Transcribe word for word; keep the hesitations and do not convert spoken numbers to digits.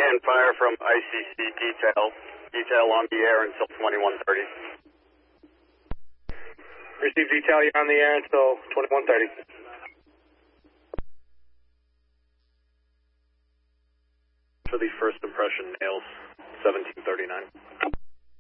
and fire from I C C detail. Detail on the air until twenty-one thirty. Receive detail, you're on the air until twenty-one thirty. For the first impression, nails seventeen thirty-nine.